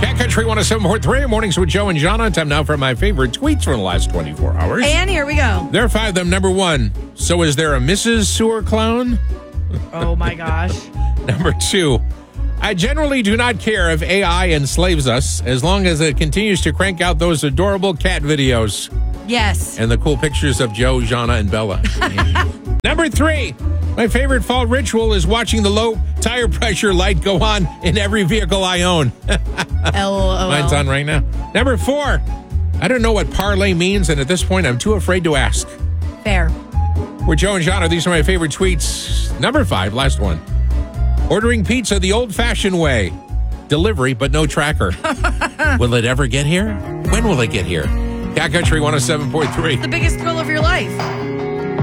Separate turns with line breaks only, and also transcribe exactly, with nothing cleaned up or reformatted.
Cat Country one oh seven point three, mornings with Joe and Jana. Time now for my favorite tweets from the last twenty-four hours.
And here we go.
There are five of them. Number one, so is there a Missus Sewer Clown?
Oh, my gosh.
Number two, I generally do not care if A I enslaves us as long as it continues to crank out those adorable cat videos.
Yes.
And the cool pictures of Joe, Jana, and Bella. Number three, my favorite fall ritual is watching the low tire pressure light go on in every vehicle I own.
LOL.
Mine's on right now. Number four, I don't know what parlay means, and at this point, I'm too afraid to ask.
Fair.
We're Joe and Jana. These are my favorite tweets. Number five, last one. Ordering pizza the old-fashioned way. Delivery, but no tracker. Will it ever get here? When will it get here? Cat Country one oh seven point three.
The biggest thrill of your life.